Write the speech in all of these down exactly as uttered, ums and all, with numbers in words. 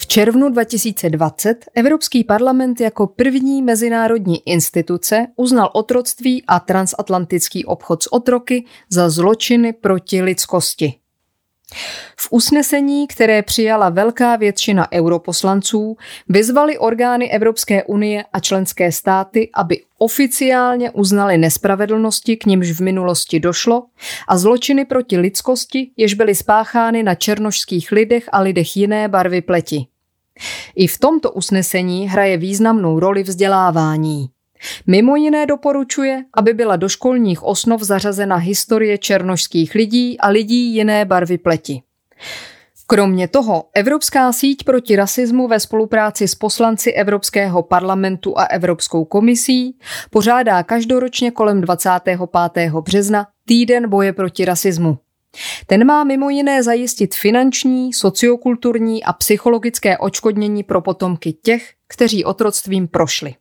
červnu dva tisíce dvacet Evropský parlament jako první mezinárodní instituce uznal otroctví a transatlantický obchod s otroky za zločiny proti lidskosti. V usnesení, které přijala velká většina europoslanců, vyzvali orgány Evropské unie a členské státy, aby oficiálně uznali nespravedlnosti, k nimž v minulosti došlo, a zločiny proti lidskosti, jež byly spáchány na černošských lidech a lidech jiné barvy pleti. I v tomto usnesení hraje významnou roli vzdělávání. Mimo jiné doporučuje, aby byla do školních osnov zařazena historie černošských lidí a lidí jiné barvy pleti. Kromě toho Evropská síť proti rasismu ve spolupráci s poslanci Evropského parlamentu a Evropskou komisí pořádá každoročně kolem dvacátého pátého března Týden boje proti rasismu. Ten má mimo jiné zajistit finanční, sociokulturní a psychologické odškodnění pro potomky těch, kteří otroctvím prošli.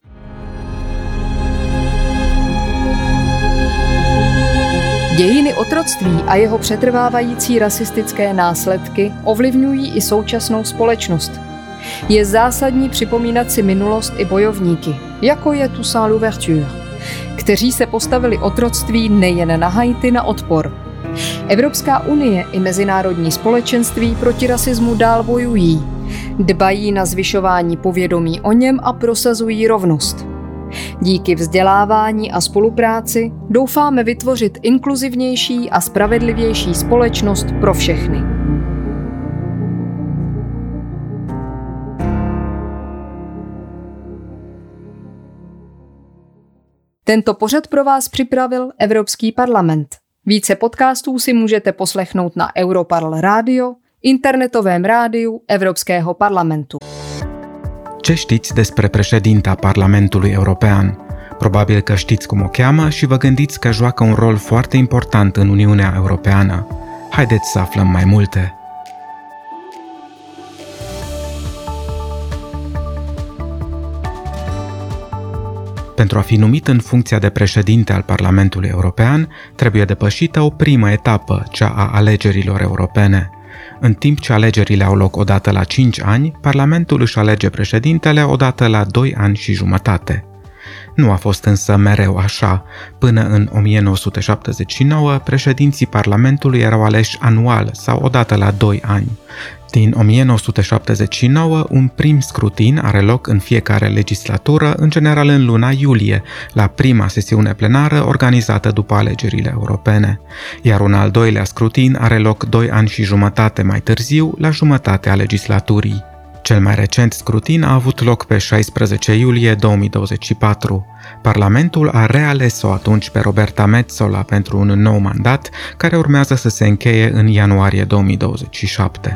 Dějiny otroctví a jeho přetrvávající rasistické následky ovlivňují i současnou společnost. Je zásadní připomínat si minulost i bojovníky, jako je Toussaint Louverture, kteří se postavili otroctví nejen na Haiti na odpor. Evropská unie i mezinárodní společenství proti rasismu dál bojují, dbají na zvyšování povědomí o něm a prosazují rovnost. Díky vzdělávání a spolupráci doufáme vytvořit inkluzivnější a spravedlivější společnost pro všechny. Tento pořad pro vás připravil Evropský parlament. Více podcastů si můžete poslechnout na Europarl Radio, internetovém rádiu Evropského parlamentu. Ce știți despre președinta Parlamentului European? Probabil că știți cum o cheamă și vă gândiți că joacă un rol foarte important în Uniunea Europeană. Haideți să aflăm mai multe. Pentru a fi numit în funcția de președinte al Parlamentului European, trebuie depășită o primă etapă, cea a alegerilor europene. În timp ce alegerile au loc odată la cinci ani, Parlamentul își alege președintele odată la doi ani și jumătate. Nu a fost însă mereu așa. Până în o mie nouă sute șaptezeci și nouă, președinții Parlamentului erau aleși anual sau odată la doi ani. Din o mie nouă sute șaptezeci și nouă, un prim scrutin are loc în fiecare legislatură, în general în luna iulie, la prima sesiune plenară organizată după alegerile europene, iar un al doilea scrutin are loc doi ani și jumătate mai târziu, la jumătatea legislaturii. Cel mai recent scrutin a avut loc pe șaisprezece iulie două mii douăzeci și patru. Parlamentul a reales-o atunci pe Roberta Metsola pentru un nou mandat, care urmează să se încheie în ianuarie două mii douăzeci și șapte.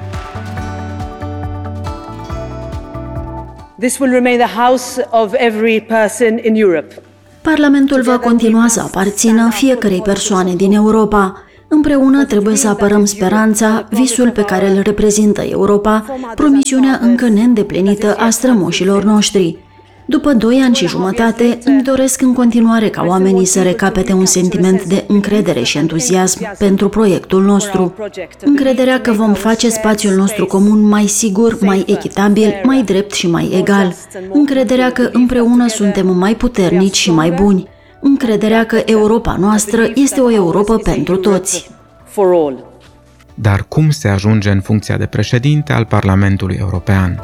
This will remain the house of every person in Europe. Parlamentul va continua să aparțină fiecărei persoane din Europa. Împreună trebuie să apărăm speranța, visul pe care îl reprezintă Europa, promisiunea încă neîndeplinită a strămoșilor noștri. După doi ani și jumătate, îmi doresc în continuare ca oamenii să recapete un sentiment de încredere și entuziasm pentru proiectul nostru. Încrederea că vom face spațiul nostru comun mai sigur, mai echitabil, mai drept și mai egal. Încrederea că împreună suntem mai puternici și mai buni. Încrederea că Europa noastră este o Europă pentru toți. Dar cum se ajunge în funcția de președinte al Parlamentului European?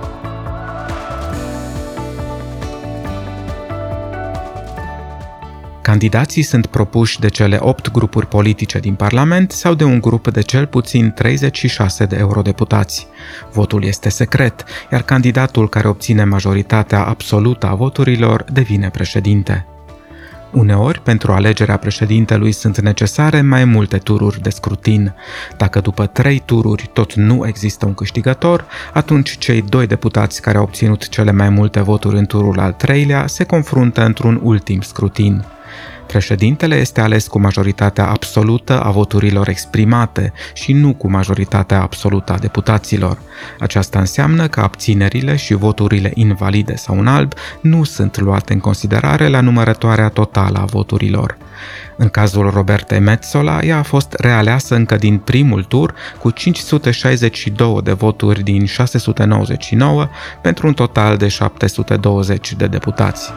Candidații sunt propuși de cele opt grupuri politice din Parlament sau de un grup de cel puțin treizeci și șase de eurodeputați. Votul este secret, iar candidatul care obține majoritatea absolută a voturilor devine președinte. Uneori, pentru alegerea președintelui sunt necesare mai multe tururi de scrutin. Dacă după trei tururi tot nu există un câștigător, atunci cei doi deputați care au obținut cele mai multe voturi în turul al treilea se confruntă într-un ultim scrutin. Președintele este ales cu majoritatea absolută a voturilor exprimate și nu cu majoritatea absolută a deputaților. Aceasta înseamnă că abținerile și voturile invalide sau în alb nu sunt luate în considerare la numărătoarea totală a voturilor. În cazul Robertei Metsola, ea a fost realeasă încă din primul tur cu cinci sute șaizeci și doi de voturi din șase sute nouăzeci și nouă pentru un total de șapte sute douăzeci de deputați.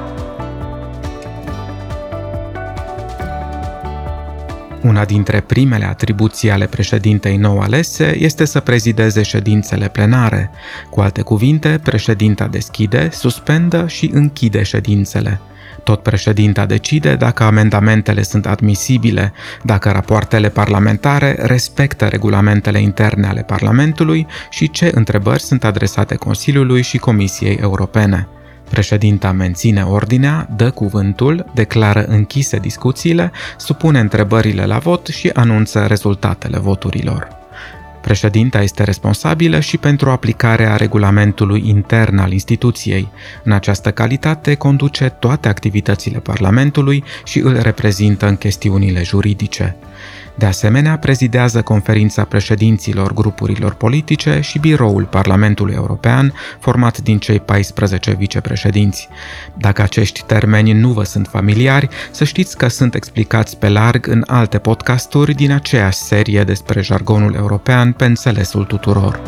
Una dintre primele atribuții ale președintei nou alese este să prezideze ședințele plenare. Cu alte cuvinte, președinta deschide, suspendă și închide ședințele. Tot președinta decide dacă amendamentele sunt admisibile, dacă rapoartele parlamentare respectă regulamentele interne ale Parlamentului și ce întrebări sunt adresate Consiliului și Comisiei Europene. Președinta menține ordinea, dă cuvântul, declară închise discuțiile, supune întrebările la vot și anunță rezultatele voturilor. Președinta este responsabilă și pentru aplicarea regulamentului intern al instituției. În această calitate conduce toate activitățile Parlamentului și îl reprezintă în chestiunile juridice. De asemenea, prezidează conferința președinților grupurilor politice și biroul Parlamentului European, format din cei paisprezece vicepreședinți. Dacă acești termeni nu vă sunt familiari, să știți că sunt explicați pe larg în alte podcasturi din aceeași serie despre jargonul european pe înțelesul tuturor.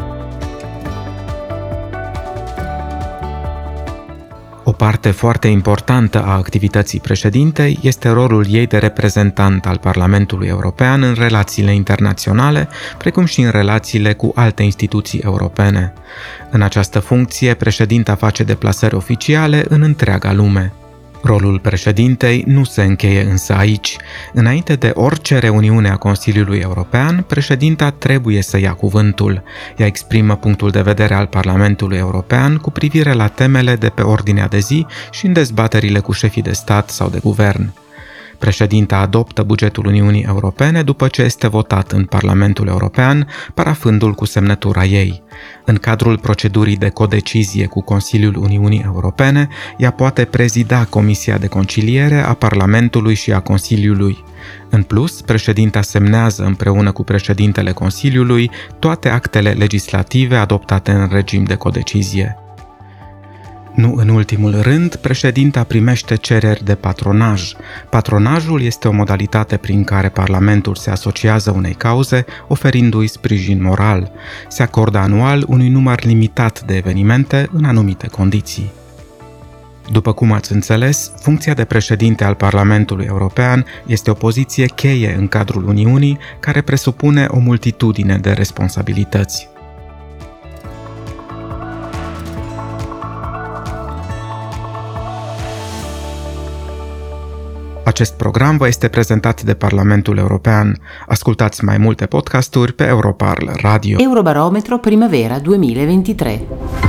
O parte foarte importantă a activității președintei este rolul ei de reprezentant al Parlamentului European în relațiile internaționale, precum și în relațiile cu alte instituții europene. În această funcție, președinta face deplasări oficiale în întreaga lume. Rolul președintei nu se încheie însă aici. Înainte de orice reuniune a Consiliului European, președinta trebuie să ia cuvântul. Ea exprimă punctul de vedere al Parlamentului European cu privire la temele de pe ordinea de zi și în dezbaterile cu șefii de stat sau de guvern. Președinta adoptă bugetul Uniunii Europene după ce este votat în Parlamentul European, parafându-l cu semnătura ei. În cadrul procedurii de codecizie cu Consiliul Uniunii Europene, ea poate prezida Comisia de Conciliere a Parlamentului și a Consiliului. În plus, președinta semnează împreună cu președintele Consiliului toate actele legislative adoptate în regim de codecizie. Nu în ultimul rând, președinta primește cereri de patronaj. Patronajul este o modalitate prin care Parlamentul se asociază unei cauze, oferindu-i sprijin moral. Se acordă anual unui număr limitat de evenimente în anumite condiții. După cum ați înțeles, funcția de președinte al Parlamentului European este o poziție cheie în cadrul Uniunii, care presupune o multitudine de responsabilități. Acest program vă este prezentat de Parlamentul European. Ascultați mai multe podcasturi pe Europarl Radio. Eurobarometro Primavera duemilaventitré.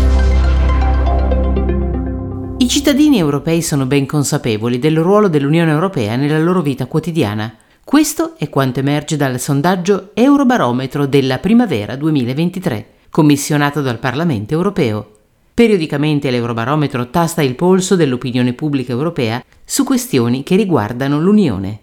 I cittadini europei sono ben consapevoli del ruolo dell'Unione Europea nella loro vita quotidiana. Questo è quanto emerge dal sondaggio Eurobarometro della Primavera duemilaventitré, commissionato dal Parlamento Europeo. Periodicamente l'Eurobarometro tasta il polso dell'opinione pubblica europea su questioni che riguardano l'Unione.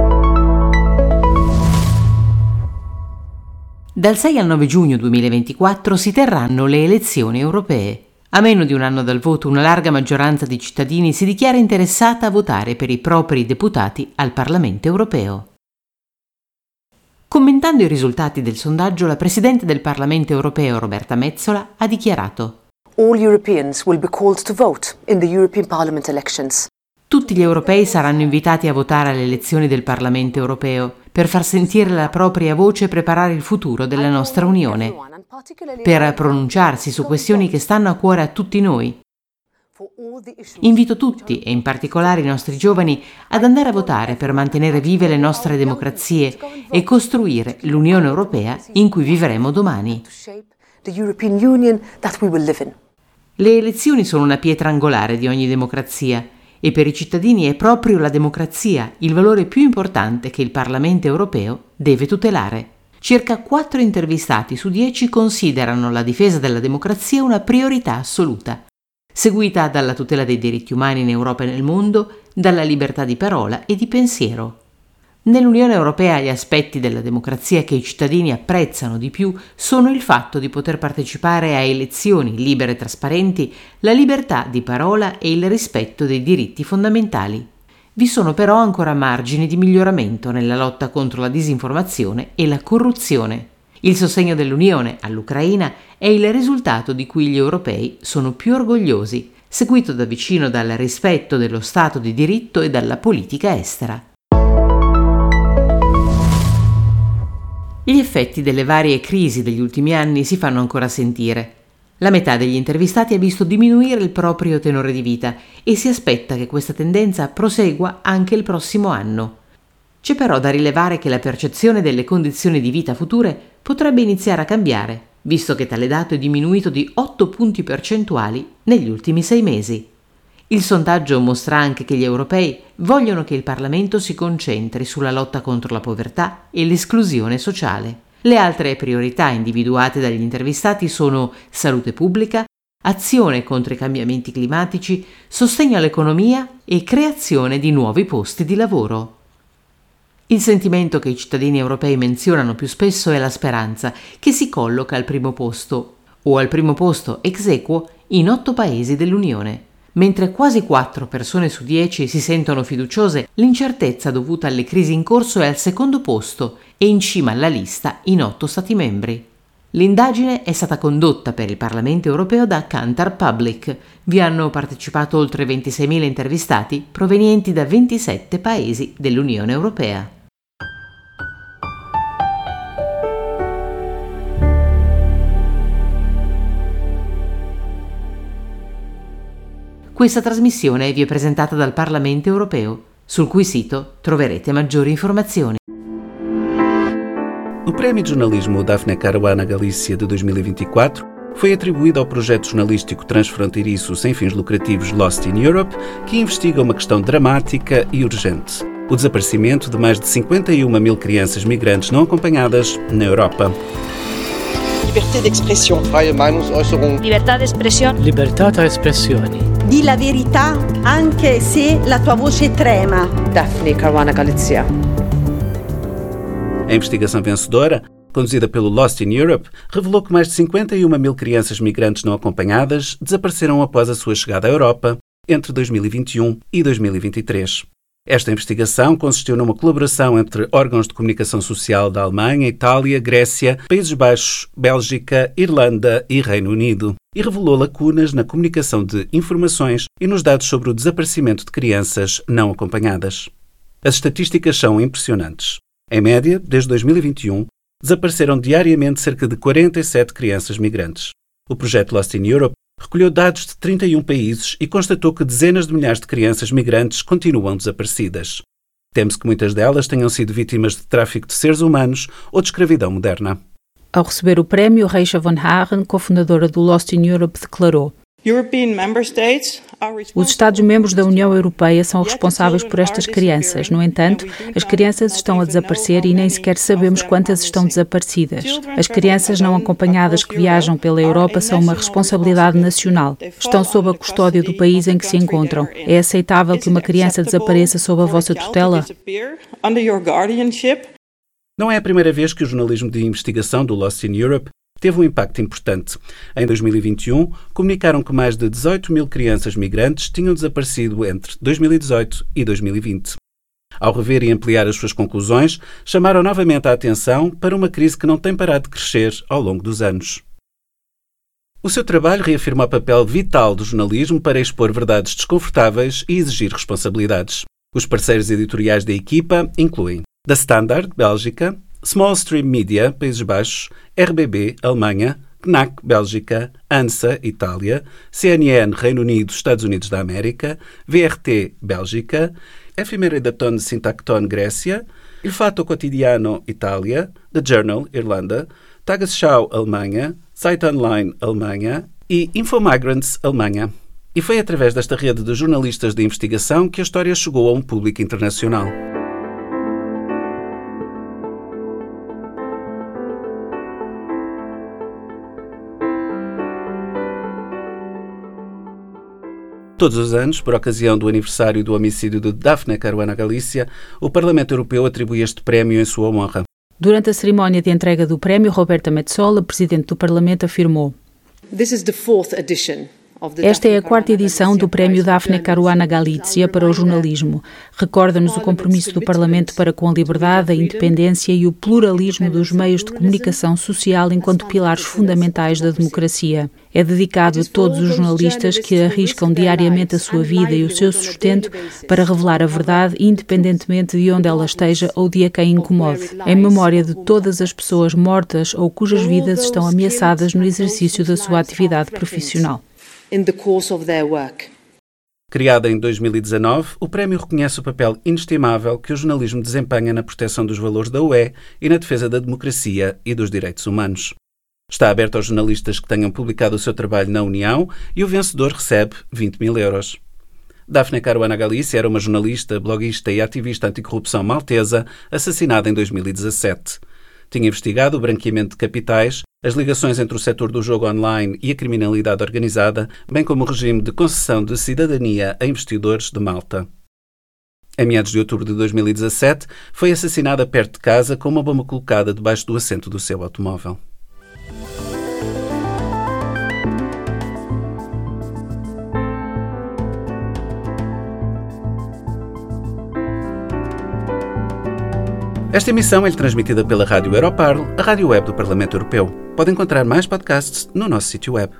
Dal sei al nove giugno duemilaventiquattro si terranno le elezioni europee. A meno di un anno dal voto, una larga maggioranza di cittadini si dichiara interessata a votare per i propri deputati al Parlamento europeo. Commentando i risultati del sondaggio, la Presidente del Parlamento europeo Roberta Metsola ha dichiarato: All Europeans will be called to vote in the European Parliament elections. Tutti gli europei saranno invitati a votare alle elezioni del Parlamento europeo per far sentire la propria voce e preparare il futuro della nostra Unione, per pronunciarsi su questioni che stanno a cuore a tutti noi. Invito tutti, e in particolare i nostri giovani, ad andare a votare per mantenere vive le nostre democrazie e costruire l'Unione Europea in cui vivremo domani. Le elezioni sono una pietra angolare di ogni democrazia e per i cittadini è proprio la democrazia il valore più importante che il Parlamento europeo deve tutelare. Circa quattro intervistati su dieci considerano la difesa della democrazia una priorità assoluta. seguita dalla tutela dei diritti umani in Europa e nel mondo, dalla libertà di parola e di pensiero. Nell'Unione Europea gli aspetti della democrazia che i cittadini apprezzano di più sono il fatto di poter partecipare a elezioni libere e trasparenti, la libertà di parola e il rispetto dei diritti fondamentali. Vi sono però ancora margini di miglioramento nella lotta contro la disinformazione e la corruzione. Il sostegno dell'Unione all'Ucraina è il risultato di cui gli europei sono più orgogliosi, seguito da vicino dal rispetto dello Stato di diritto e dalla politica estera. Gli effetti delle varie crisi degli ultimi anni si fanno ancora sentire. La metà degli intervistati ha visto diminuire il proprio tenore di vita e si aspetta che questa tendenza prosegua anche il prossimo anno. C'è però da rilevare che la percezione delle condizioni di vita future potrebbe iniziare a cambiare, visto che tale dato è diminuito di otto punti percentuali negli ultimi sei mesi. Il sondaggio mostra anche che gli europei vogliono che il Parlamento si concentri sulla lotta contro la povertà e l'esclusione sociale. Le altre priorità individuate dagli intervistati sono salute pubblica, azione contro i cambiamenti climatici, sostegno all'economia e creazione di nuovi posti di lavoro. Il sentimento che i cittadini europei menzionano più spesso è la speranza, che si colloca al primo posto, o al primo posto ex aequo in otto paesi dell'Unione. Mentre quasi quattro persone su dieci si sentono fiduciose, l'incertezza dovuta alle crisi in corso è al secondo posto e in cima alla lista in otto Stati membri. L'indagine è stata condotta per il Parlamento europeo da Kantar Public. Vi hanno partecipato oltre ventiseimila intervistati provenienti da ventisette paesi dell'Unione Europea. Questa trasmissione vi è presentata dal Parlamento europeo, sul cui sito troverete maggiori informazioni. O Prémio de Jornalismo Daphne Caruana Galícia de dois mil e vinte e quatro foi atribuído ao projeto jornalístico transfronteiriço sem fins lucrativos Lost in Europe, que investiga uma questão dramática e urgente: o desaparecimento de mais de cinquenta e uma mil crianças migrantes não acompanhadas na Europa. Libertà d'espressione. Freie Meinungsäußerung. Libertà d'espressione. Libertà d'espressione. Di la verità anche se la tua voce trema. Daphne Caruana Galizia. A investigação vencedora, conduzida pelo Lost in Europe, revelou que mais de cinquenta e uma mil crianças migrantes não acompanhadas desapareceram após a sua chegada à Europa entre dois mil e vinte e um e dois mil e vinte e três. Esta investigação consistiu numa colaboração entre órgãos de comunicação social da Alemanha, Itália, Grécia, Países Baixos, Bélgica, Irlanda e Reino Unido e revelou lacunas na comunicação de informações e nos dados sobre o desaparecimento de crianças não acompanhadas. As estatísticas são impressionantes. Em média, desde dois mil e vinte e um, desapareceram diariamente cerca de quarenta e sete crianças migrantes. O projeto Lost in Europe recolheu dados de trinta e um países e constatou que dezenas de milhares de crianças migrantes continuam desaparecidas. Teme-se que muitas delas tenham sido vítimas de tráfico de seres humanos ou de escravidão moderna. Ao receber o prémio, Reicha von Hagen, cofundadora do Lost in Europe, declarou: Os Estados-membros da União Europeia são responsáveis por estas crianças. No entanto, as crianças estão a desaparecer e nem sequer sabemos quantas estão desaparecidas. As crianças não acompanhadas que viajam pela Europa são uma responsabilidade nacional. Estão sob a custódia do país em que se encontram. É aceitável que uma criança desapareça sob a vossa tutela? Não é a primeira vez que o jornalismo de investigação do Lost in Europe teve um impacto importante. Em dois mil e vinte e um, comunicaram que mais de dezoito mil crianças migrantes tinham desaparecido entre dois mil e dezoito e dois mil e vinte. Ao rever e ampliar as suas conclusões, chamaram novamente a atenção para uma crise que não tem parado de crescer ao longo dos anos. O seu trabalho reafirma o papel vital do jornalismo para expor verdades desconfortáveis e exigir responsabilidades. Os parceiros editoriais da equipa incluem The Standard, Bélgica, Small Stream Media, Países Baixos, R B B, Alemanha, C N A C, Bélgica, ANSA, Itália, C N N, Reino Unido, Estados Unidos da América, V R T, Bélgica, Efemeredaton Syntacton, Grécia, Il Fatto Quotidiano, Itália, The Journal, Irlanda, Tagesschau, Alemanha, Zeit Online, Alemanha e Infomigrants, Alemanha. E foi através desta rede de jornalistas de investigação que a história chegou a um público internacional. Todos os anos, por ocasião do aniversário do homicídio de Daphne Caruana Galizia, o Parlamento Europeu atribui este prémio em sua honra. Durante a cerimónia de entrega do prémio, Roberta Metsola, presidente do Parlamento, afirmou: This is the fourth edition. Esta é a quarta edição do Prémio Daphne Caruana Galizia para o jornalismo. Recorda-nos o compromisso do Parlamento para com a liberdade, a independência e o pluralismo dos meios de comunicação social enquanto pilares fundamentais da democracia. É dedicado a todos os jornalistas que arriscam diariamente a sua vida e o seu sustento para revelar a verdade, independentemente de onde ela esteja ou de a quem incomode, em memória de todas as pessoas mortas ou cujas vidas estão ameaçadas no exercício da sua atividade profissional. In the course of their work. Criada em dois mil e dezanove, o prémio reconhece o papel inestimável que o jornalismo desempenha na proteção dos valores da U E e na defesa da democracia e dos direitos humanos. Está aberto aos jornalistas que tenham publicado o seu trabalho na União e o vencedor recebe vinte mil euros. Daphne Caruana Galizia era uma jornalista, bloguista e ativista anticorrupção maltesa, assassinada em dois mil e dezassete. Tinha investigado o branqueamento de capitais, as ligações entre o setor do jogo online e a criminalidade organizada, bem como o regime de concessão de cidadania a investidores de Malta. Em meados de outubro de dois mil e dezassete, foi assassinada perto de casa com uma bomba colocada debaixo do assento do seu automóvel. Esta emissão é transmitida pela Rádio Europarl, a rádio web do Parlamento Europeu. Pode encontrar mais podcasts no nosso sítio web.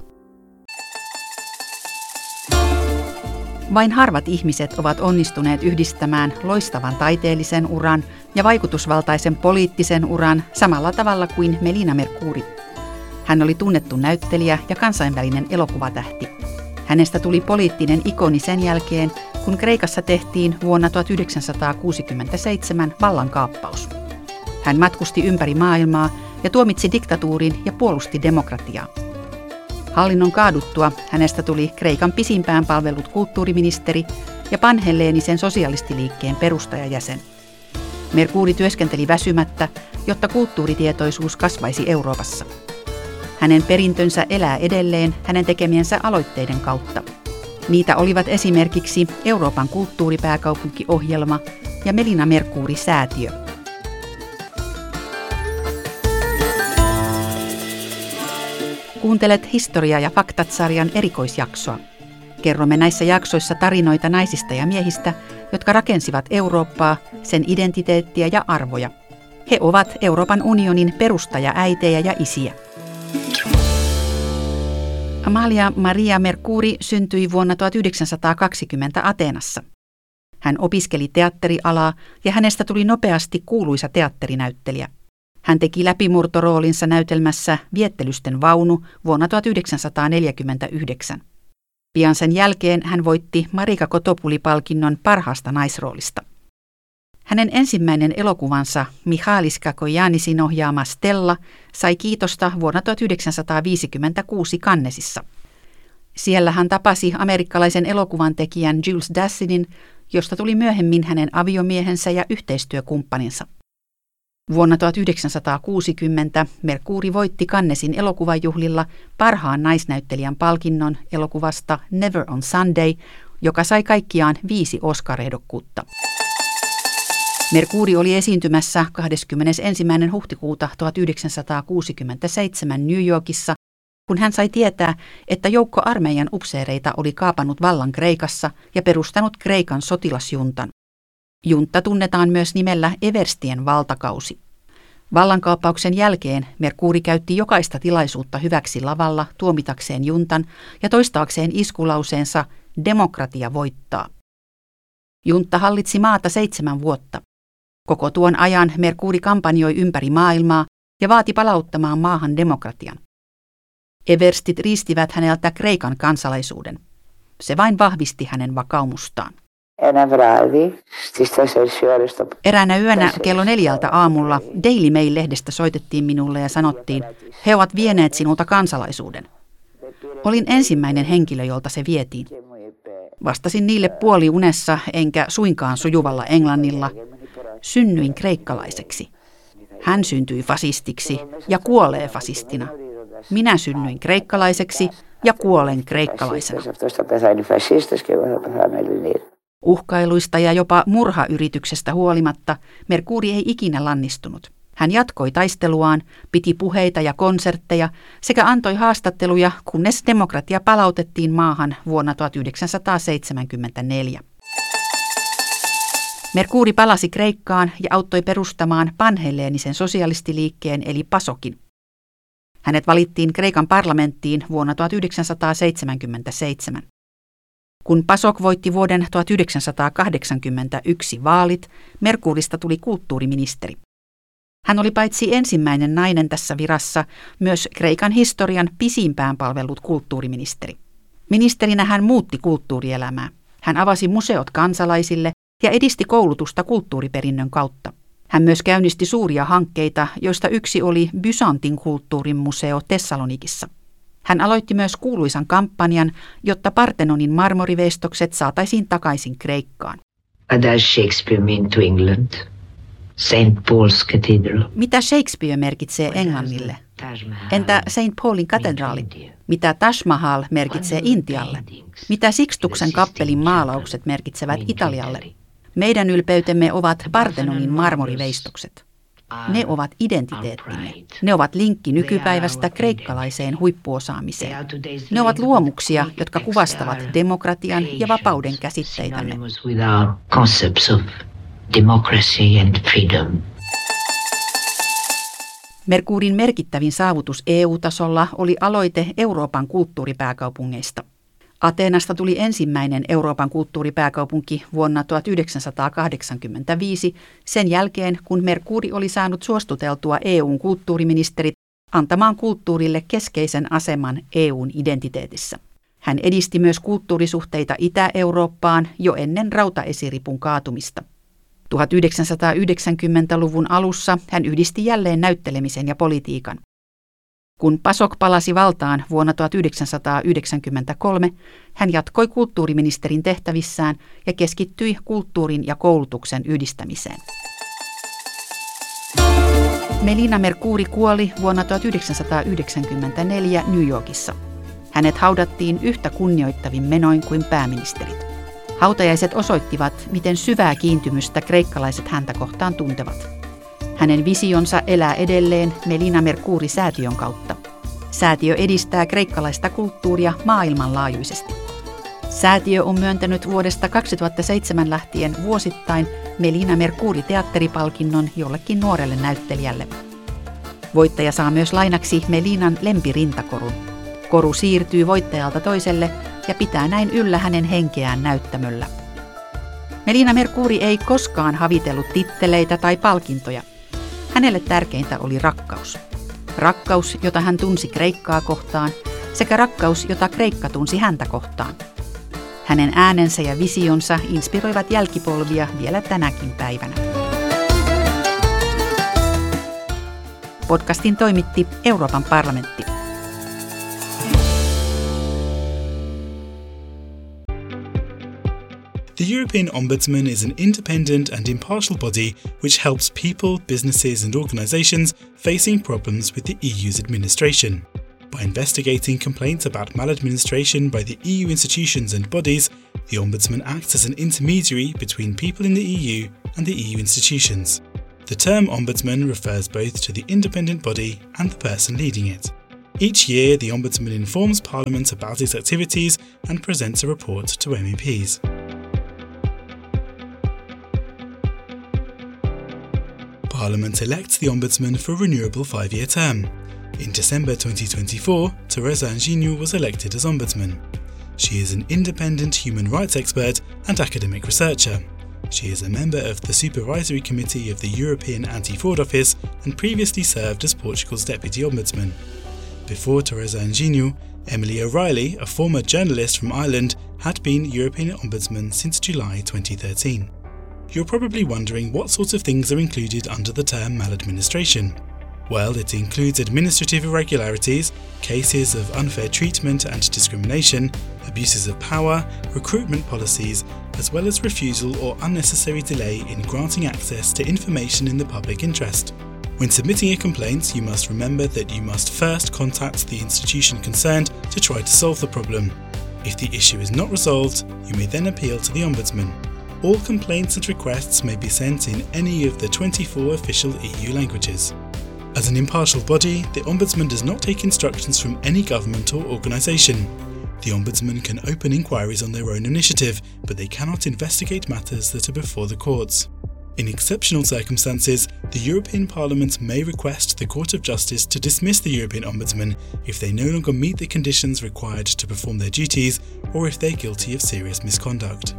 Vain harvat ihmiset ovat onnistuneet yhdistämään loistavan taiteellisen uran ja vaikutusvaltaisen poliittisen uran samalla tavalla kuin Melina Mercouri. Hän oli tunnettu näyttelijä ja kansainvälinen elokuvatähti. Hänestä tuli poliittinen ikoni sen jälkeen, kun Kreikassa tehtiin vuonna tuhatyhdeksänsataakuusikymmentäseitsemän vallankaappaus. Hän matkusti ympäri maailmaa ja tuomitsi diktatuurin ja puolusti demokratiaa. Hallinnon kaaduttua hänestä tuli Kreikan pisimpään palvellut kulttuuriministeri ja panhelleenisen sosialistiliikkeen perustajajäsen. Mercouri työskenteli väsymättä, jotta kulttuuritietoisuus kasvaisi Euroopassa. Hänen perintönsä elää edelleen hänen tekemiensä aloitteiden kautta. Niitä olivat esimerkiksi Euroopan kulttuuripääkaupunkiohjelma ja Melina Mercouri-säätiö. Kuuntelet Historia ja faktat-sarjan erikoisjaksoa. Kerromme näissä jaksoissa tarinoita naisista ja miehistä, jotka rakensivat Eurooppaa, sen identiteettiä ja arvoja. He ovat Euroopan unionin perustajaäitejä ja isiä. Amalia Maria Mercouri syntyi vuonna tuhatyhdeksänsataakaksikymmentä Ateenassa. Hän opiskeli teatterialaa ja hänestä tuli nopeasti kuuluisa teatterinäyttelijä. Hän teki läpimurtoroolinsa näytelmässä Viettelysten vaunu vuonna tuhatyhdeksänsataaneljäkymmentäyhdeksän. Pian sen jälkeen hän voitti Marika Kotopuli-palkinnon parhaasta naisroolista. Hänen ensimmäinen elokuvansa Michalis Kakojanisin ohjaama Stella sai kiitosta vuonna tuhatyhdeksänsataaviisikymmentäkuusi Cannesissa. Siellä hän tapasi amerikkalaisen elokuvan tekijän Jules Dassin, josta tuli myöhemmin hänen aviomiehensä ja yhteistyökumppaninsa. Vuonna tuhatyhdeksänsataakuusikymmentä Mercouri voitti Cannesin elokuvajuhlilla parhaan naisnäyttelijän palkinnon elokuvasta Never on Sunday, joka sai kaikkiaan viisi Oscar-ehdokkuutta. Mercouri oli esiintymässä kahdeskymmenesensimmäinen huhtikuuta tuhatyhdeksänsataakuusikymmentäseitsemän New Yorkissa, kun hän sai tietää, että joukko armeijan upseereita oli kaapannut vallan Kreikassa ja perustanut Kreikan sotilasjuntan. Juntta tunnetaan myös nimellä Everstien valtakausi. Vallankaappauksen jälkeen Mercouri käytti jokaista tilaisuutta hyväksi lavalla tuomitakseen juntan ja toistaakseen iskulauseensa "Demokratia voittaa". Juntta hallitsi maata seitsemän vuotta. Koko tuon ajan Mercouri kampanjoi ympäri maailmaa ja vaati palauttamaan maahan demokratian. Everstit riistivät häneltä Kreikan kansalaisuuden. Se vain vahvisti hänen vakaumustaan. Eräänä yönä kello neljältä aamulla Daily Mail-lehdestä soitettiin minulle ja sanottiin, he ovat vieneet sinulta kansalaisuuden. Olin ensimmäinen henkilö, jolta se vietiin. Vastasin niille puoliunessa enkä suinkaan sujuvalla englannilla. Synnyin kreikkalaiseksi. Hän syntyi fasistiksi ja kuolee fasistina. minä synnyin kreikkalaiseksi ja kuolen kreikkalaisena. Uhkailuista ja jopa murhayrityksestä huolimatta Mercuri ei ikinä lannistunut. Hän jatkoi taisteluaan, piti puheita ja konsertteja sekä antoi haastatteluja, kunnes demokratia palautettiin maahan vuonna tuhatyhdeksänsataaseitsemänkymmentäneljä. Mercuri palasi Kreikkaan ja auttoi perustamaan panhelleenisen sosialistiliikkeen eli PASOKin. Hänet valittiin Kreikan parlamenttiin vuonna tuhatyhdeksänsataaseitsemänkymmentäseitsemän. Kun PASOK voitti vuoden tuhatyhdeksänsataakahdeksankymmentäyksi vaalit, Mercurista tuli kulttuuriministeri. Hän oli paitsi ensimmäinen nainen tässä virassa, myös Kreikan historian pisimpään palvellut kulttuuriministeri. Ministerinä hän muutti kulttuurielämää. Hän avasi museot kansalaisille ja edisti koulutusta kulttuuriperinnön kautta. Hän myös käynnisti suuria hankkeita, joista yksi oli Byzantin kulttuurin museo Thessalonikissa. Hän aloitti myös kuuluisan kampanjan, jotta Partenonin marmoriveistokset saataisiin takaisin Kreikkaan. Shakespeare mean to England? Saint Paul's Cathedral. Mitä Shakespeare merkitsee Englannille? Entä Saint Paulin katedraali? Mitä Taj Mahal merkitsee Intialle? Mitä Sixtuksen kappelin maalaukset merkitsevät Italialle? Meidän ylpeytemme ovat Partenonin marmoriveistokset. Ne ovat identiteettimme. Ne ovat linkki nykypäivästä kreikkalaiseen huippuosaamiseen. Ne ovat luomuksia, jotka kuvastavat demokratian ja vapauden käsitteitämme. Democracy and freedom. Mercurin merkittävin saavutus E U-tasolla oli aloite Euroopan kulttuuripääkaupungeista. Ateenasta tuli ensimmäinen Euroopan kulttuuripääkaupunki vuonna tuhatyhdeksänsataakahdeksankymmentäviisi sen jälkeen, kun Mercuri oli saanut suostuteltua E U:n kulttuuriministerit antamaan kulttuurille keskeisen aseman E U:n identiteetissä. Hän edisti myös kulttuurisuhteita Itä-Eurooppaan jo ennen rautaesiripun kaatumista. tuhatyhdeksänsataayhdeksänkymmentäluvun alussa hän yhdisti jälleen näyttelemisen ja politiikan. Kun PASOK palasi valtaan vuonna tuhatyhdeksänsataayhdeksänkymmentäkolme, hän jatkoi kulttuuriministerin tehtävissään ja keskittyi kulttuurin ja koulutuksen yhdistämiseen. Melina Mercuri kuoli vuonna tuhatyhdeksänsataayhdeksänkymmentäneljä New Yorkissa. Hänet haudattiin yhtä kunnioittavin menoin kuin pääministerit. Hautajaiset osoittivat, miten syvää kiintymystä kreikkalaiset häntä kohtaan tuntevat. Hänen visionsa elää edelleen Melina Mercuri-säätiön kautta. Säätiö edistää kreikkalaista kulttuuria maailmanlaajuisesti. Säätiö on myöntänyt vuodesta kaksituhattaseitsemän lähtien vuosittain Melina Mercuri-teatteripalkinnon jollekin nuorelle näyttelijälle. Voittaja saa myös lainaksi Melinan lempirintakorun. Koru siirtyy voittajalta toiselle ja pitää näin yllä hänen henkeään näyttämöllä. Melina Mercuri ei koskaan havitellut titteleitä tai palkintoja. Hänelle tärkeintä oli rakkaus. Rakkaus, jota hän tunsi Kreikkaa kohtaan, sekä rakkaus, jota Kreikka tunsi häntä kohtaan. Hänen äänensä ja visionsa inspiroivat jälkipolvia vielä tänäkin päivänä. Podcastin toimitti Euroopan parlamentti. The European Ombudsman is an independent and impartial body which helps people, businesses and organisations facing problems with the E U's administration. By investigating complaints about maladministration by the E U institutions and bodies, the Ombudsman acts as an intermediary between people in the E U and the E U institutions. The term Ombudsman refers both to the independent body and the person leading it. Each year, the Ombudsman informs Parliament about its activities and presents a report to M E Ps. Parliament elects the Ombudsman for a renewable five-year term. In December twenty twenty-four, Teresa Anjinu was elected as Ombudsman. She is an independent human rights expert and academic researcher. She is a member of the Supervisory Committee of the European Anti-Fraud Office and previously served as Portugal's Deputy Ombudsman. Before Teresa Anjinu, Emily O'Reilly, a former journalist from Ireland, had been European Ombudsman since July twenty thirteen. You're probably wondering what sorts of things are included under the term maladministration. Well, it includes administrative irregularities, cases of unfair treatment and discrimination, abuses of power, recruitment policies, as well as refusal or unnecessary delay in granting access to information in the public interest. When submitting a complaint, you must remember that you must first contact the institution concerned to try to solve the problem. If the issue is not resolved, you may then appeal to the Ombudsman. All complaints and requests may be sent in any of the twenty-four official E U languages. As an impartial body, the Ombudsman does not take instructions from any government or organisation. The Ombudsman can open inquiries on their own initiative, but they cannot investigate matters that are before the courts. In exceptional circumstances, the European Parliament may request the Court of Justice to dismiss the European Ombudsman if they no longer meet the conditions required to perform their duties or if they're guilty of serious misconduct.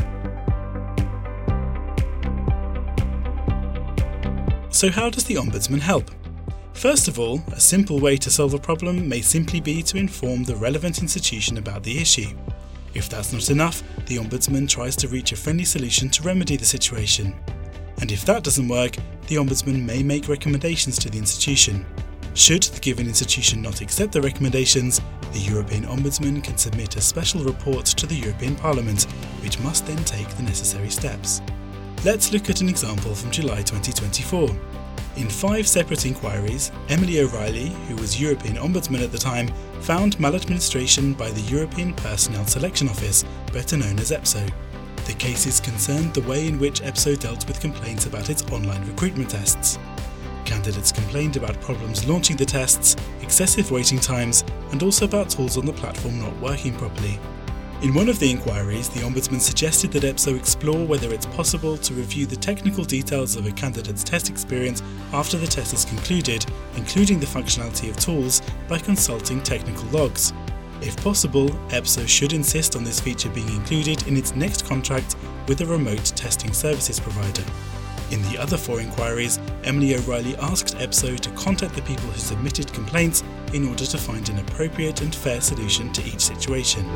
So how does the Ombudsman help? First of all, a simple way to solve a problem may simply be to inform the relevant institution about the issue. If that's not enough, the Ombudsman tries to reach a friendly solution to remedy the situation. And if that doesn't work, the Ombudsman may make recommendations to the institution. Should the given institution not accept the recommendations, the European Ombudsman can submit a special report to the European Parliament, which must then take the necessary steps. Let's look at an example from July twenty twenty-four. In five separate inquiries, Emily O'Reilly, who was European Ombudsman at the time, found maladministration by the European Personnel Selection Office, better known as EPSO. The cases concerned the way in which EPSO dealt with complaints about its online recruitment tests. Candidates complained about problems launching the tests, excessive waiting times, and also about tools on the platform not working properly. In one of the inquiries, the Ombudsman suggested that EPSO explore whether it's possible to review the technical details of a candidate's test experience after the test is concluded, including the functionality of tools, by consulting technical logs. If possible, EPSO should insist on this feature being included in its next contract with a remote testing services provider. In the other four inquiries, Emily O'Reilly asked EPSO to contact the people who submitted complaints in order to find an appropriate and fair solution to each situation.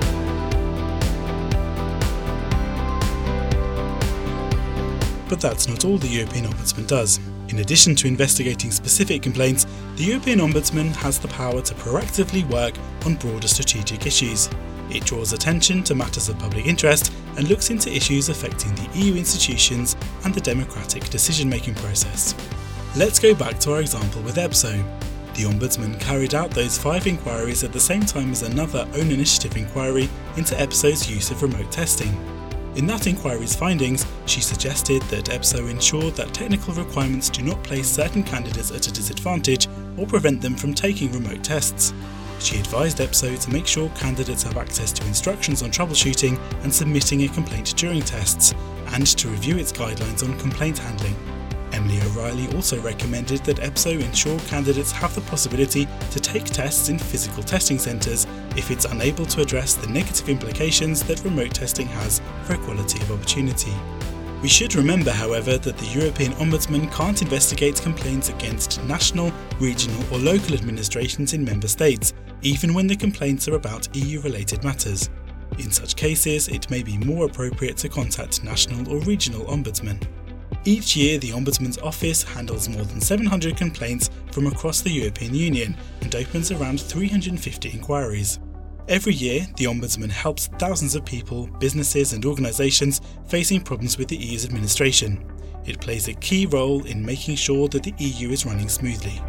But that's not all the European Ombudsman does. In addition to investigating specific complaints, the European Ombudsman has the power to proactively work on broader strategic issues. It draws attention to matters of public interest and looks into issues affecting the E U institutions and the democratic decision-making process. Let's go back to our example with EPSO. The Ombudsman carried out those five inquiries at the same time as another own initiative inquiry into EPSO's use of remote testing. In that inquiry's findings, she suggested that EPSO ensured that technical requirements do not place certain candidates at a disadvantage or prevent them from taking remote tests. She advised EPSO to make sure candidates have access to instructions on troubleshooting and submitting a complaint during tests, and to review its guidelines on complaint handling. Emily O'Reilly also recommended that EPSO ensure candidates have the possibility to take tests in physical testing centres if it's unable to address the negative implications that remote testing has for equality of opportunity. We should remember, however, that the European Ombudsman can't investigate complaints against national, regional or local administrations in member states, even when the complaints are about E U-related matters. In such cases, it may be more appropriate to contact national or regional ombudsmen. Each year, the Ombudsman's office handles more than seven hundred complaints from across the European Union and opens around three hundred fifty inquiries. Every year, the Ombudsman helps thousands of people, businesses and organisations facing problems with the E U's administration. It plays a key role in making sure that the E U is running smoothly.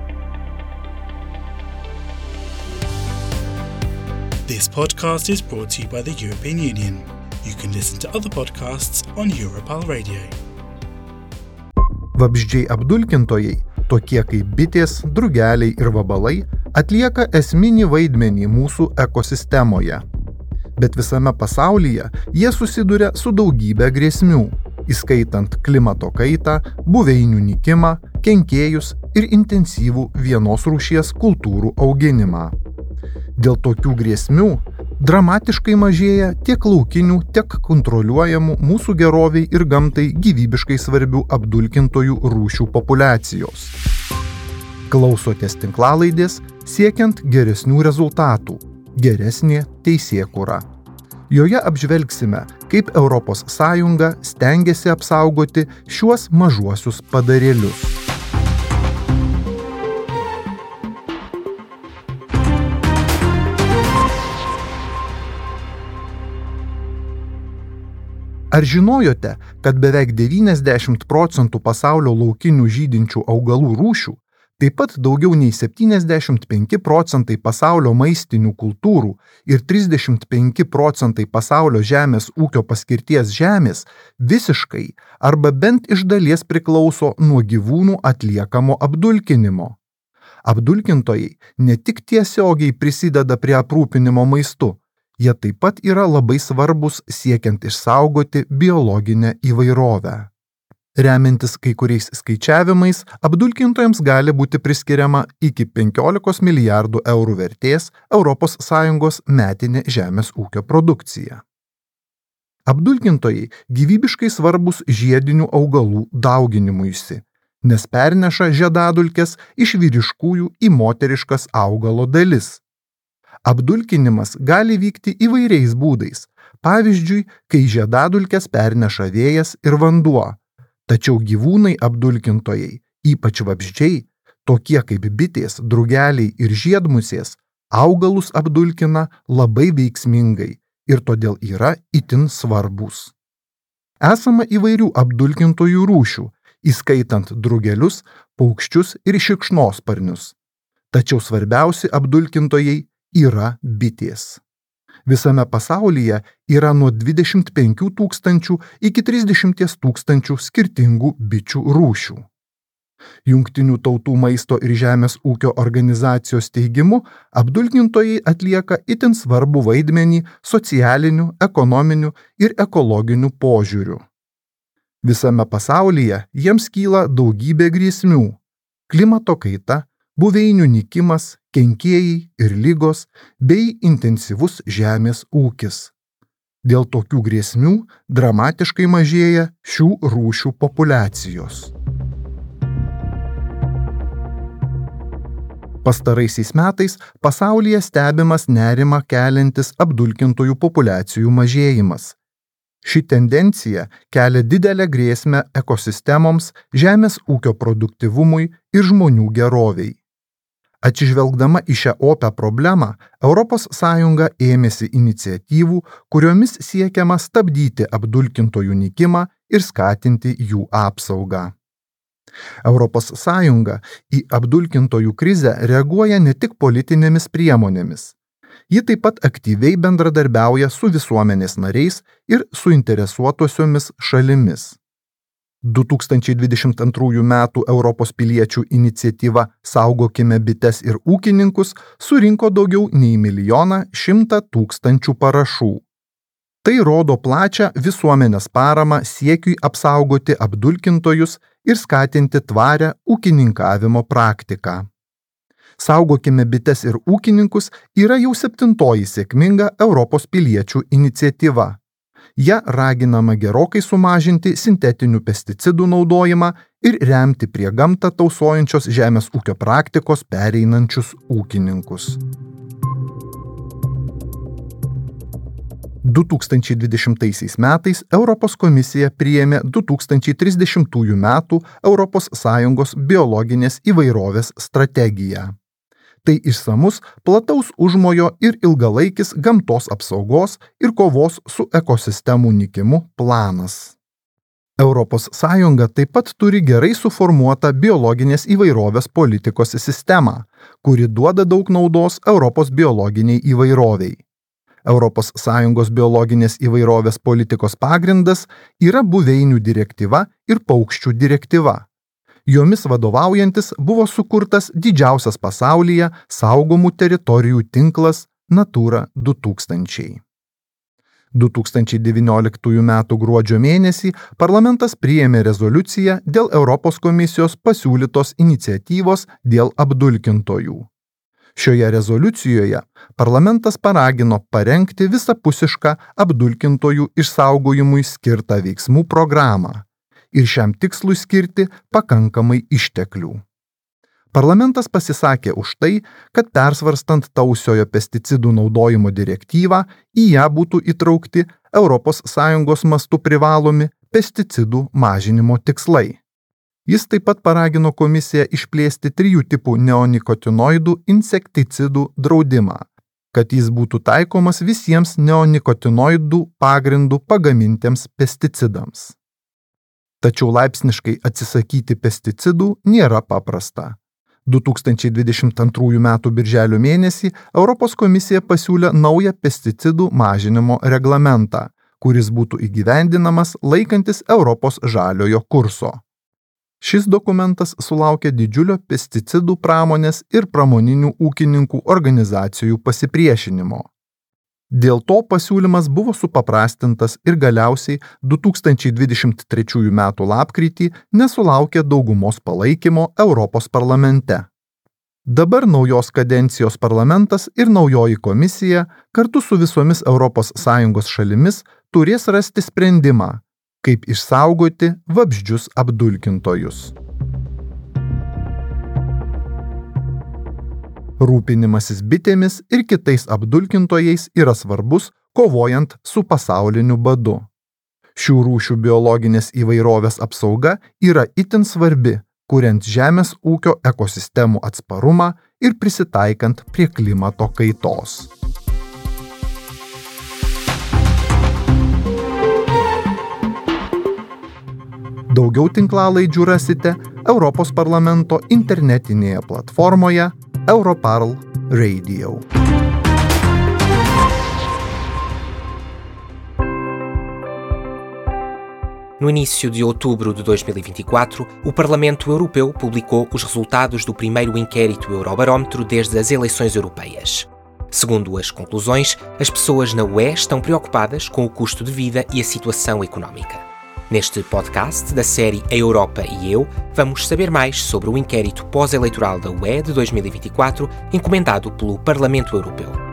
This podcast is brought to you by the European Union. You can listen to other podcasts on Europal Radio. Vabzdžiai apdulkintojai, tokie kaip bitės, drugeliai ir vabalai, atlieka esminį vaidmenį mūsų ekosistemoje. Bet visame pasaulyje jie susiduria su daugybė grėsmių, įskaitant klimato kaitą, buveinių nykimą, kenkėjus ir intensyvų vienos rūšies kultūrų auginimą. Dėl tokių grėsmių dramatiškai mažėja tiek laukinių, tiek kontroliuojamų mūsų geroviai ir gamtai gyvybiškai svarbių apdulkintojų rūšių populiacijos. Klausotės tinklalaidės siekiant geresnių rezultatų, geresnė teisėkūra. Joje apžvelgsime, kaip Europos Sąjunga stengiasi apsaugoti šiuos mažuosius padarėlius. Ar žinojote, kad beveik devyniasdešimt procentų pasaulio laukinių žydinčių augalų rūšių, taip pat daugiau nei septyniasdešimt penki procentai pasaulio maistinių kultūrų ir trisdešimt penki procentai pasaulio žemės ūkio paskirties žemės visiškai arba bent iš dalies priklauso nuo gyvūnų atliekamo apdulkinimo? Apdulkintojai ne tik tiesiogiai prisideda prie aprūpinimo maistu, jie taip pat yra labai svarbus siekiant išsaugoti biologinę įvairovę. Remiantis kai kuriais skaičiavimais, apdulkintojams gali būti priskiriama iki penkiolikos milijardų eurų vertės Europos Sąjungos metinė žemės ūkio produkcija. Apdulkintojai gyvybiškai svarbus žiedinių augalų dauginimuisi, nes perneša žiedadulkes iš vyriškųjų į moteriškas augalo dalis. Apdulkinimas gali vykti įvairiais būdais, pavyzdžiui, kai žiedadulkes perneša vėjas ir vanduo, tačiau gyvūnai apdulkintojai, ypač vabzdžiai, tokie kaip bitės, drugeliai ir žiedmusės, augalus apdulkina labai veiksmingai ir todėl yra itin svarbus. Esama įvairių apdulkintojų rūšių, įskaitant drugelius, paukščius ir šikšnosparnius. Tačiau svarbiausi apdulkintojai yra bitės. Visame pasaulyje yra nuo dvidešimt penkių tūkstančių iki trisdešimt tūkstančių skirtingų bičių rūšių. Jungtinių tautų maisto ir žemės ūkio organizacijos teigimu, apdulkintojai atlieka itin svarbų vaidmenį socialiniu, ekonominiu ir ekologiniu požiūriu. Visame pasaulyje jiems kyla daugybė grėsmių – klimato kaita, buveinių nykimas, kenkėjai ir ligos bei intensyvus žemės ūkis. Dėl tokių grėsmių dramatiškai mažėja šių rūšių populiacijos. Pastaraisiais metais pasaulyje stebimas nerimą keliantis apdulkintojų populiacijų mažėjimas. Ši tendencija kelia didelę grėsmę ekosistemoms, žemės ūkio produktyvumui ir žmonių gerovei. Atsižvelgdama į šią opią problemą, Europos Sąjunga ėmėsi iniciatyvų, kuriomis siekiama stabdyti apdulkintojų nykimą ir skatinti jų apsaugą. Europos Sąjunga į apdulkintojų krizę reaguoja ne tik politinėmis priemonėmis. Ji taip pat aktyviai bendradarbiauja su visuomenės nariais ir suinteresuotosiomis šalimis. du tūkstančiai dvidešimt antrųjų metų Europos piliečių iniciatyva Saugokime bites ir ūkininkus surinko daugiau nei milijoną šimtą tūkstančių parašų. Tai rodo plačią visuomenės paramą siekiui apsaugoti apdulkintojus ir skatinti tvarią ūkininkavimo praktiką. Saugokime bites ir ūkininkus yra jau septintoji sėkminga Europos piliečių iniciatyva. Ja raginama gerokai sumažinti sintetinių pesticidų naudojimą ir remti prie gamtą tausojančios žemės ūkio praktikos pereinančius ūkininkus. du tūkstančiai dvidešimtaisiais metais Europos komisija priėmė du tūkstančiai trisdešimtųjų metų Europos Sąjungos biologinės įvairovės strategiją. Tai išsamus, plataus užmojo ir ilgalaikis gamtos apsaugos ir kovos su ekosistemų nykimu planas. Europos Sąjunga taip pat turi gerai suformuotą biologinės įvairovės politikos sistemą, kuri duoda daug naudos Europos biologiniai įvairoviai. Europos Sąjungos biologinės įvairovės politikos pagrindas yra buveinių direktyva ir paukščių direktyva. Jomis vadovaujantis buvo sukurtas didžiausias pasaulyje saugomų teritorijų tinklas Natura du tūkstančiai. du tūkstančiai devynioliktųjų metų gruodžio mėnesį parlamentas priėmė rezoliuciją dėl Europos komisijos pasiūlytos iniciatyvos dėl apdulkintojų. Šioje rezoliucijoje parlamentas paragino parengti visapusišką apdulkintojų išsaugojimui skirtą veiksmų programą ir šiam tikslui skirti pakankamai išteklių. Parlamentas pasisakė už tai, kad persvarstant tausiojo pesticidų naudojimo direktyvą, į ją būtų įtraukti Europos Sąjungos mastu privalomi pesticidų mažinimo tikslai. Jis taip pat paragino komisiją išplėsti trijų tipų neonikotinoidų insekticidų draudimą kad jis būtų taikomas visiems neonikotinoidų pagrindų pagamintiems pesticidams. Tačiau laipsniškai atsisakyti pesticidų nėra paprasta. du tūkstančiai dvidešimt antrųjų metų birželio mėnesį Europos komisija pasiūlė naują pesticidų mažinimo reglamentą, kuris būtų įgyvendinamas laikantis Europos žaliojo kurso. Šis dokumentas sulaukė didžiulio pesticidų pramonės ir pramoninių ūkininkų organizacijų pasipriešinimo. Dėl to pasiūlymas buvo supaprastintas ir galiausiai du tūkstančiai dvidešimt trečiųjų metų lapkritį nesulaukė daugumos palaikymo Europos parlamente. Dabar naujos kadencijos parlamentas ir naujoji komisija kartu su visomis Europos Sąjungos šalimis turės rasti sprendimą, kaip išsaugoti vabzdžius apdulkintojus. Rūpinimasis bitėmis ir kitais apdulkintojais yra svarbus, kovojant su pasauliniu badu. Šių rūšių biologinės įvairovės apsauga yra itin svarbi, kuriant žemės ūkio ekosistemų atsparumą ir prisitaikant prie klimato kaitos. Daugiau tinklalaidžių rasite Europos parlamento internetinėje platformoje Europarl Radio. No início de outubro de dois mil e vinte e quatro, o Parlamento Europeu publicou os resultados do primeiro inquérito Eurobarómetro desde as eleições europeias. Segundo as conclusões, as pessoas na U E estão preocupadas com o custo de vida e a situação económica. Neste podcast da série A Europa e Eu, vamos saber mais sobre o inquérito pós-eleitoral da U E de dois mil e vinte e quatro, encomendado pelo Parlamento Europeu.